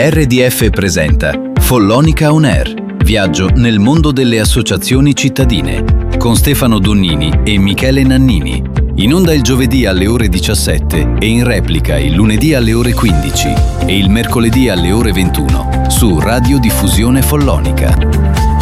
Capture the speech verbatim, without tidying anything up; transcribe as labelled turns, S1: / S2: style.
S1: R D F presenta Follonica On Air, viaggio nel mondo delle associazioni cittadine, con Stefano Donnini e Michele Nannini. In onda il giovedì alle ore diciassette e in replica il lunedì alle ore quindici e il mercoledì alle ore ventuno su Radio Diffusione Follonica.